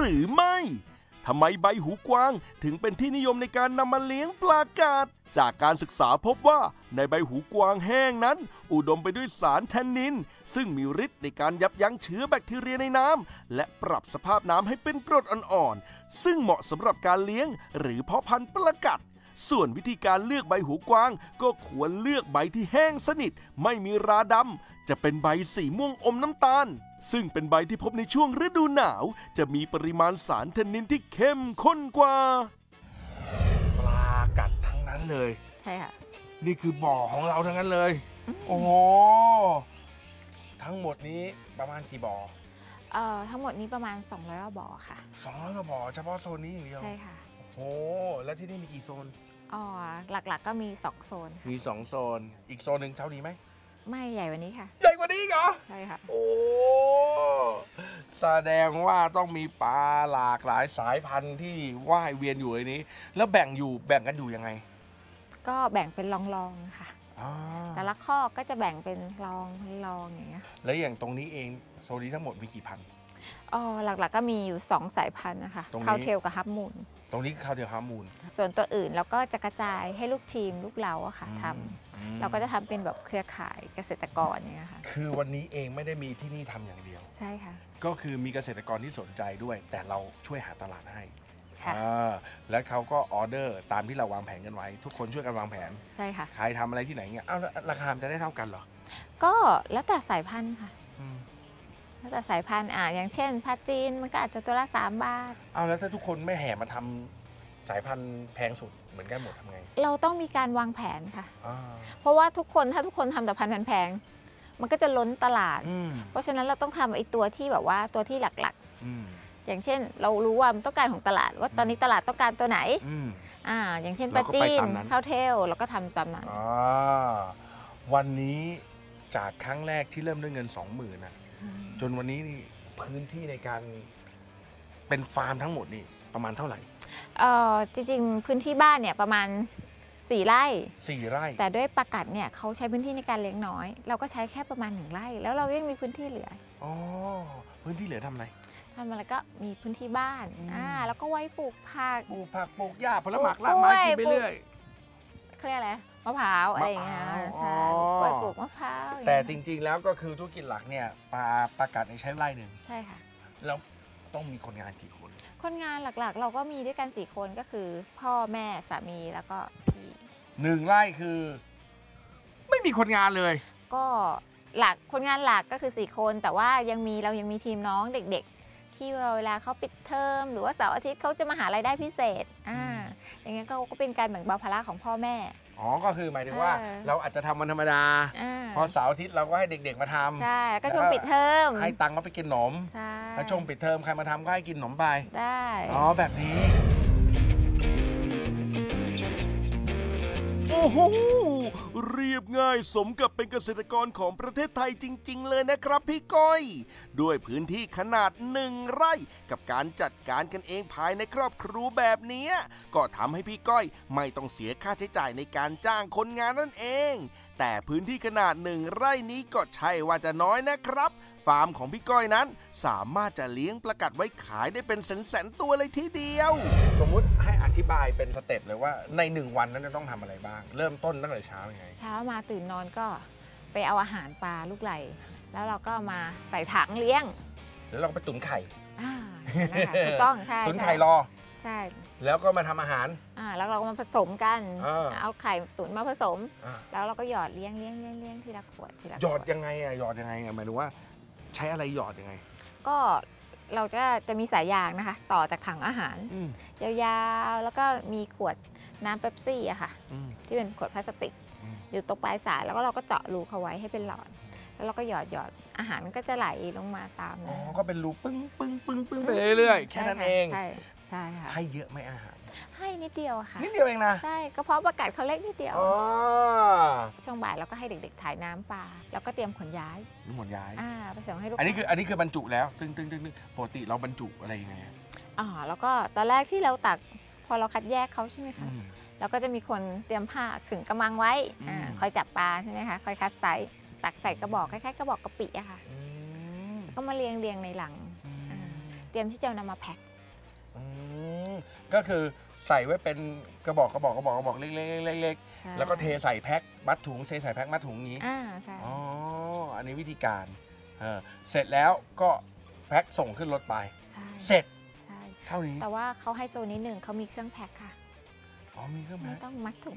รือไม่ทำไมใบหูกวางถึงเป็นที่นิยมในการนำมาเลี้ยงปลากัดจากการศึกษาพบว่าในใบหูกวางแห้งนั้นอุดมไปด้วยสารแทนนินซึ่งมีฤทธิ์ในการยับยั้งเชื้อแบคทีเรียในน้ำและปรับสภาพน้ำให้เป็นกรดอ่อนๆซึ่งเหมาะสำหรับการเลี้ยงหรือเพาะพันธุ์ปลากัดส่วนวิธีการเลือกใบหูกวางก็ควรเลือกใบที่แห้งสนิทไม่มีราดำจะเป็นใบสีม่วงอมน้ำตาลซึ่งเป็นใบที่พบในช่วงฤดูหนาวจะมีปริมาณสารแทนนินที่เข้มข้นกว่าปลากัดทั้งนั้นเลยใช่ค่ะนี่คือบ่อของเราทั้งนั้นเลยโอ้โหทั้งหมดนี้ประมาณกี่บ่อทั้งหมดนี้ประมาณ200 กว่าบ่อค่ะ 200 กว่าบ่อเฉพาะโซนนี้อย่างเดียวใช่ค่ะโอ้แล้วที่นี่มีกี่โซนหลักๆก็มี2โซนมี2โซนอีกโซนหนึ่งเท่านี้ไหมไม่ใหญ่กว่านี้ค่ะใหญ่กว่านี้เหรอใช่ค่ะโอ้แสดงว่าต้องมีปลาหลากหลายสายพันธุ์ที่ว่ายเวียนอยู่ในนี้แล้วแบ่งกันอยู่ยังไงก็แบ่งเป็นรองๆค่ะแต่ละข้อก็จะแบ่งเป็นรองอย่างเงี้ยแล้วอย่างตรงนี้เองโซนนี้ทั้งหมดมีกี่พันธุ์หลักๆก็มีอยู่2 สายพันธุ์นะคะคาวเทลกับฮับมูนตรงนี้คาวเทลฮับมูนส่วนตัวอื่นเราก็จะกระจายให้ลูกทีมลูกเราอะค่ะทำเราก็จะทำเป็นแบบเครือข่ายเกษตรกรอย่างเงี้ยค่ะคือวันนี้เองไม่ได้มีที่นี่ทำอย่างเดียวใช่ค่ะก็คือมีเกษตรกรที่สนใจด้วยแต่เราช่วยหาตลาดให้แล้วเขาก็ออเดอร์ตามที่เราวางแผนกันไว้ทุกคนช่วยกันวางแผนใช่ค่ะใครทำอะไรที่ไหนเงี้ยราคาจะได้เท่ากันเหรอก็แล้วแต่สายพันธุ์ค่ะแล้วแต่สายพันธุ์อย่างเช่นพัดจีนมันก็อาจจะตัวละ3 บาทแล้วถ้าทุกคนไม่แห่มาทำสายพันธุ์แพงสุดเหมือนกันหมดทำไงเราต้องมีการวางแผนค่ะเพราะว่าถ้าทุกคนทำแต่พันธุ์แพงมันก็จะล้นตลาดเพราะฉะนั้นเราต้องทำไอ้ตัวที่แบบว่าตัวที่หลักๆอย่างเช่นเรารู้ว่ามันต้องการของตลาดว่าตอนนี้ตลาดต้องการตัวไหนอย่างเช่นปลาจีนข้าวเทลเราก็ทำตามนั้นวันนี้จากครั้งแรกที่เริ่มด้วยเงิน 20,000นะจนวันนี้นี่พื้นที่ในการเป็นฟาร์มทั้งหมดนี่ประมาณเท่าไหร่จริงๆพื้นที่บ้านเนี่ยประมาณ4 ไร่แต่ด้วยปลากัดเนี่ยเขาใช้พื้นที่ในการเลี้ยงน้อยเราก็ใช้แค่ประมาณ1 ไร่แล้วเรายังมีพื้นที่เหลือพื้นที่เหลือทำอะไรก็มีพื้นที่บ้านแล้วก็ไว้ปลูกผักปลูกหญ้าผลไม้รากไม้กินไปเรื่อยเขาเรียกอะไรมะพร้าวอะไรอย่างเงี้ยใช่ปลูกมะพร้าวแต่จริงๆแล้วก็คือธุรกิจหลักเนี่ยปลากัดใช้ไร่หนึ่งใช่ค่ะแล้วต้องมีคนงานกี่คนคนงานหลักๆเราก็มีด้วยกัน4 คนก็คือพ่อแม่สามีแล้วก็พี่ 1 ไร่คือไม่มีคนงานเลยก็คนงานหลักก็คือ4 คนแต่ว่าเรายังมีทีมน้องเด็กๆที่เวลาเขาปิดเทอมหรือว่าเสาร์อาทิตย์เขาจะมาหารายได้พิเศษอย่างเงี้ยก็เป็นการแบ่งเบาภาระของพ่อแม่ก็คือหมายถึงว่าเราอาจจะทำวันธรรมดาพอเสาร์อาทิตย์เราก็ให้เด็กๆมาทำใช่ก็ช่วงปิดเทอมให้ตังค์เขาไปกินขนมถ้าช่วงปิดเทอมใครมาทำก็ให้กินขนมไปได้แบบนี้โอ้โหเรียบง่ายสมกับเป็นเกษตรกรของประเทศไทยจริงๆเลยนะครับพี่ก้อยด้วยพื้นที่ขนาด1 ไร่กับการจัดการกันเองภายในครอบครัวแบบนี้ก็ทำให้พี่ก้อยไม่ต้องเสียค่าใช้จ่ายในการจ้างคนงานนั่นเองแต่พื้นที่ขนาด1 ไร่นี้ก็ใช่ว่าจะน้อยนะครับฟาร์มของพี่ก้อยนั้นสามารถจะเลี้ยงปลากัดไว้ขายได้เป็นแสนๆตัวเลยทีเดียวสมมุติให้อธิบายเป็นสเต็ปเลยว่าใน1 วันนั้นจะต้องทำอะไรบ้างเริ่มต้นตั้งแต่เช้ายังไงเช้ามาตื่นนอนก็ไปเอาอาหารปลาลูกไหลแล้วเราก็มาใส่ถังเลี้ยงแล้วเราก็ไปตุ๋นไข่ถูกต้องใช่ตุ๋นไข่รอใช่แล้วก็มาทำอาหารแล้วเราก็มาผสมกันเอาไข่ตุ๋นมาผสมแล้วเราก็หยอดเลี้ยงทีละขวดหยอดยังไงหยอดยังไงหมายถึงว่าใช้อะไรหยอดยังไงก็เราจะมีสายยางนะคะต่อจากถังอาหารยาวๆแล้วก็มีขวดน้ำเป๊ปซี่อะค่ะที่เป็นขวดพลาสติกอยู่ตรงปลายสายแล้วก็เราก็เจาะรูเขาไว้ให้เป็นหลอดแล้วเราก็หยอดอาหารก็จะไหลลงมาตามนั้นก็เป็นรูปึ้งไปเรื่อยๆแค่นั้นเองใช่ค่ะให้เยอะไหมอาหารให้นิดเดียวค่ะนิดเดียวเองนะใช่ก็เพราะปลากัดเขาเล็กนิดเดียวช่วงบ่ายเราก็ให้เด็กๆถ่ายน้ำปลาแล้วก็เตรียมขนย้ายไปส่งให้ลูกอันนี้คือบรรจุแล้วตึ้งปกติเราบรรจุอะไรยังไงแล้วก็ตอนแรกที่เราตักพอเราคัดแยกเขาใช่ไหมคะเราก็จะมีคนเตรียมผ้าขึงกระมังไว้คอยจับปลาใช่ไหมคะคอยคัดไซส์ตักใส่กระบอกคล้ายๆกระบอกกะปิอะค่ะก็มาเรียงในหลังเตรียมที่จะนำมาแพ็คก็คือใส่ไว้เป็นกระบอกเล็กๆแล้วก็เทใส่แพ็คมัดถุงเทใส่แพ็คมัดถุงนี้ใช่อ๋ออันนี้วิธีการเสร็จแล้วก็แพ็คส่งขึ้นรถไปเสร็จเท่านี้แต่ว่าเขาให้โซนนิดหนึ่งเขามีเครื่องแพ็คค่ะอ๋อมีเครื่องแพ็คไม่ต้องมัดถุง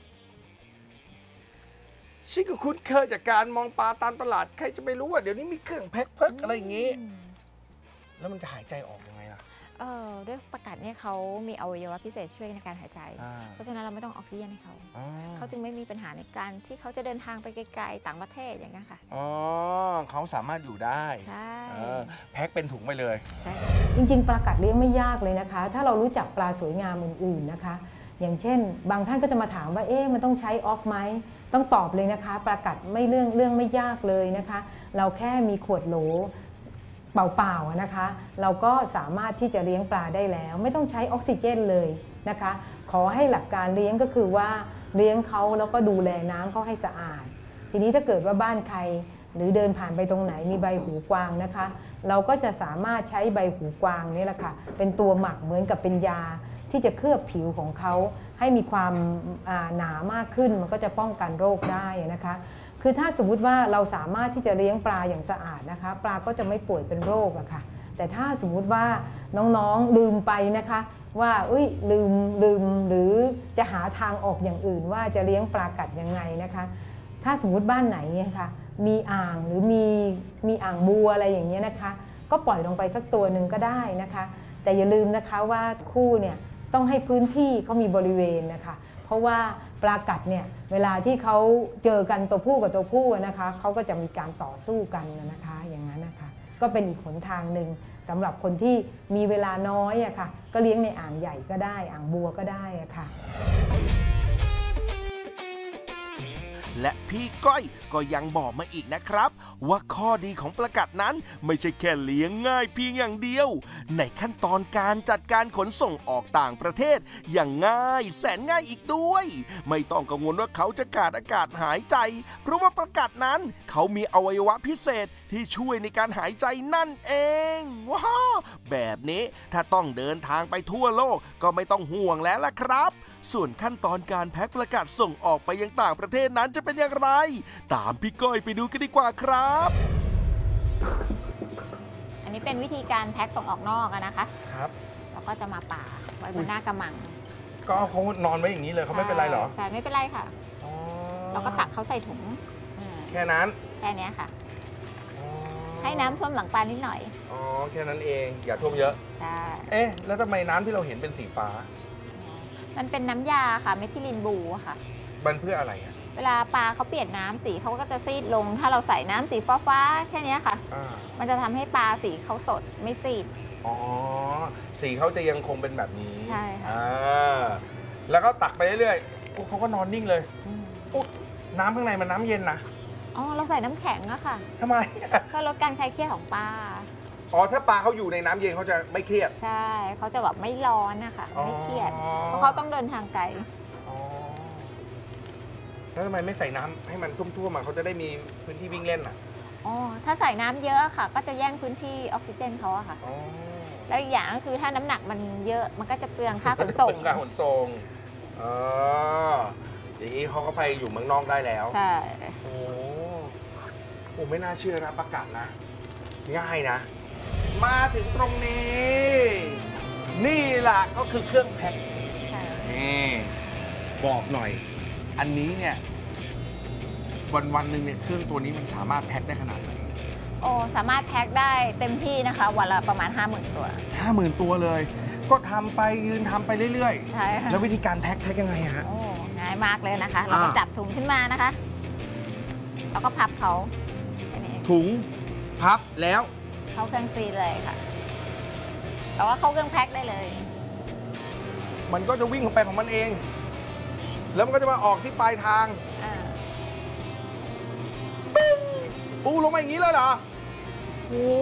ชิคก็คุ้นเคยจากการมองปลาตามตลาดใครจะไปรู้ว่าเดี๋ยวนี้มีเครื่องแพ็คเพิกอะไรอย่างงี้แล้วมันจะหายใจออกยังไงล่ะด้วยปลากัดเนี่ยเขามีอวัยวะพิเศษช่วยในการหายใจเพราะฉะนั้นเราไม่ต้องออกซิเจนให้เขาจึงไม่มีปัญหาในการที่เขาจะเดินทางไปไกลๆต่างประเทศอย่างนี้ค่ะอ๋อเขาสามารถอยู่ได้ใช่แพ็คเป็นถุงไปเลยใช่จริงๆปลากัดเลี้ยงไม่ยากเลยนะคะถ้าเรารู้จักปลาสวยงามอื่นๆนะคะอย่างเช่นบางท่านก็จะมาถามว่ามันต้องใช้ออกไหมต้องตอบเลยนะคะปลากัดไม่เรื่องไม่ยากเลยนะคะเราแค่มีขวดโหลเปล่าๆนะคะเราก็สามารถที่จะเลี้ยงปลาได้แล้วไม่ต้องใช้ออกซิเจนเลยนะคะขอให้หลักการเลี้ยงก็คือว่าเลี้ยงเขาแล้วก็ดูแลน้ำเขาให้สะอาดทีนี้ถ้าเกิดว่าบ้านใครหรือเดินผ่านไปตรงไหนมีใบหูกวางนะคะเราก็จะสามารถใช้ใบหูกวางนี่แหละค่ะเป็นตัวหมักเหมือนกับเป็นยาที่จะเคลือบผิวของเขาให้มีความหนามากขึ้นมันก็จะป้องกันโรคได้นะคะคือถ้าสมมุติว่าเราสามารถที่จะเลี้ยงปลาอย่างสะอาดนะคะปลาก็จะไม่ป่วยเป็นโรคอะค่ะแต่ถ้าสมมุติว่าน้องๆลืมไปนะคะว่าลืมหรือจะหาทางออกอย่างอื่นว่าจะเลี้ยงปลากัดยังไงนะคะถ้าสมมุติบ้านไหนนะคะมีอ่างหรือมีอ่างบัวอะไรอย่างเงี้ยนะคะก็ปล่อยลงไปสักตัวหนึ่งก็ได้นะคะแต่อย่าลืมนะคะว่าคู่เนี่ยต้องให้พื้นที่เขามีบริเวณนะคะเพราะว่าปลากัดเนี่ยเวลาที่เขาเจอกันตัวผู้กับตัวผู้นะคะเขาก็จะมีการต่อสู้กันนะคะอย่างนั้นนะคะก็เป็นอีกหนทางหนึ่งสำหรับคนที่มีเวลาน้อยอะค่ะก็เลี้ยงในอ่างใหญ่ก็ได้อ่างบัวก็ได้อะค่ะและพี่ก้อยก็ยังบอกมาอีกนะครับว่าข้อดีของปลากัดนั้นไม่ใช่แค่เลี้ยงง่ายเพียงอย่างเดียวในขั้นตอนการจัดการขนส่งออกต่างประเทศอย่างง่ายแสนง่ายอีกด้วยไม่ต้องกังวลว่าเขาจะขาดอากาศหายใจเพราะว่าปลากัดนั้นเขามีอวัยวะพิเศษที่ช่วยในการหายใจนั่นเองว้าวแบบนี้ถ้าต้องเดินทางไปทั่วโลกก็ไม่ต้องห่วงแล้วล่ะครับส่วนขั้นตอนการแพ็คปลากัดส่งออกไปยังต่างประเทศนั้นจะเป็นอย่างไรตามพี่ก้อยไปดูกันดีกว่าครับอันนี้เป็นวิธีการแพ็คส่งออกนอกนะคะครับแล้วก็จะมาป่าไว้บนหน้ากระมังก็เขานอนไว้อย่างนี้เลยเขาไม่เป็นไรหรอใช่ไม่เป็นไรค่ะเราก็ตักเขาใส่ถุงแค่นั้นแค่นี้ค่ะให้น้ำท่วมหลังปลานิดหน่อยอ๋อแค่นั้นเองอย่าท่วมเยอะใช่แล้วทำไมน้ำที่เราเห็นเป็นสีฟ้ามันเป็นน้ำยาค่ะเมทิลินบลูค่ะมันเพื่ออะไรอ่ะเวลาปลาเขาเปลี่ยนน้ำสีเขาก็จะซีดลงถ้าเราใส่น้ำสีฟ้าแค่นี้ค่ะมันจะทำให้ปลาสีเขาสดไม่ซีดอ๋อสีเขาจะยังคงเป็นแบบนี้ใช่ค่ะแล้วก็ตักไปเรื่อยๆเขาก็นอนนิ่งเลยน้ำข้างในมันน้ำเย็นนะอ๋อเราใส่น้ำแข็งอะค่ะทำไมเพื่อลดการคลายเครียดของปลาอ๋อถ้าปลาเขาอยู่ในน้ำเย็นเขาจะไม่เครียดใช่เขาจะแบบไม่ร้อนนะคะไม่เครียดเพราะเขาต้องเดินทางไกลแล้วทำไมไม่ใส่น้ำให้มันท่วมๆเขาจะได้มีพื้นที่วิ่งเล่นอ่ะอ๋อถ้าใส่น้ำเยอะค่ะก็จะแย่งพื้นที่ออกซิเจนเขาอะค่ะแล้วอีกอย่างก็คือถ้าน้ำหนักมันเยอะมันก็จะเปลืองค่าขนส่งค่าขนส่งอย่างนี้เขาก็ไปอยู่เมืองนอกได้แล้วใช่โอ้ไม่น่าเชื่อนะประกาศนะง่ายนะมาถึงตรงนี้นี่แหละก็คือเครื่องแพ็คนี่บอกหน่อยอันนี้เนี่ยวันหนึ่งเนี่ยเครื่องตัวนี้มันสามารถแพ็คได้ขนาดไหนสามารถแพ็คได้เต็มที่นะคะวันละประมาณ 50,000 ตัว 50,000 ตัวเลยก็ทำไปยืนทำไปเรื่อยๆใช่ค่ะแล้ววิธีการแพ็คยังไงฮะง่ายมากเลยนะคะเราก็จับถุงขึ้นมานะคะแล้วก็พับเขาถุงพับแล้วเข้าเครื่องฟรีเลยค่ะแล้วก็เข้าเครื่องแพ็คได้เลยมันก็จะวิ่งเข้าไปของมันเองแล้วมันก็จะมาออกที่ปลายทางปูลงมาอย่างนี้เลยเหรอโอ้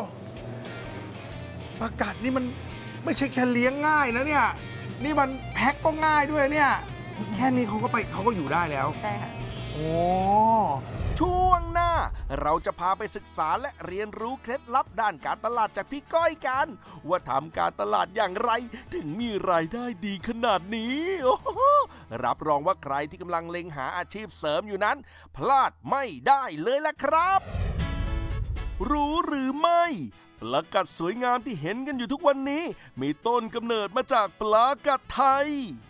ปลากัดนี่มันไม่ใช่แค่เลี้ยงง่ายนะเนี่ยนี่มันแพ็คก็ง่ายด้วยเนี่ยแค่นี้เขาก็อยู่ได้แล้วใช่ค่ะโอ้ช่วงหน้าเราจะพาไปศึกษาและเรียนรู้เคล็ดลับด้านการตลาดจากพี่ก้อยกัน ว่าทำการตลาดอย่างไรถึงมีรายได้ดีขนาดนี้โอ้โหรับรองว่าใครที่กำลังเล็งหาอาชีพเสริมอยู่นั้น พลาดไม่ได้เลยล่ะครับ รู้หรือไม่ปลากัดสวยงามที่เห็นกันอยู่ทุกวันนี้ มีต้นกำเนิดมาจากปลากัดไทย